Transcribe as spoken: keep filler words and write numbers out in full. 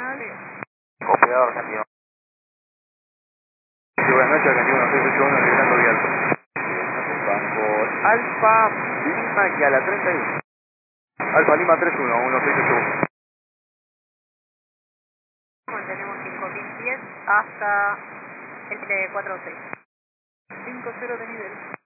nacional. Copiado Argentino. Sí, buenas noches, Argentino seis ocho uno, Fernando Vial. Banco Alfa Lima y a la treinta y uno. Alfa Lima tres uno, uno seis ocho uno. Mantenemos cinco mil pies hasta el cuatro seis. cinco cero de nivel.